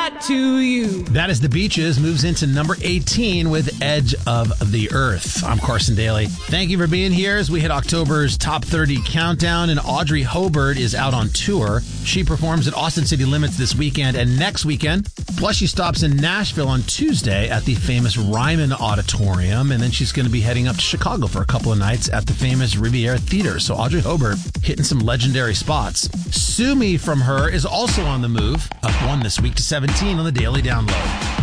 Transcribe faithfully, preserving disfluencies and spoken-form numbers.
that to you. That is The Beaches, moves into number eighteen with Edge of the Earth. I'm Carson Daly. Thank you for being here as we hit October's Top thirty Countdown, and Audrey Hobart is out on tour. She performs at Austin City Limits this weekend and next weekend. Plus, she stops in Nashville on Tuesday at the famous Ryman Auditorium, and then she's going to be heading up to Chicago for a couple of nights at the famous Riviera Theater. So Audrey Hobart hitting some legendary spots. Sue Me from Her is also on the move, up one this week to seventeen on the Daily Download.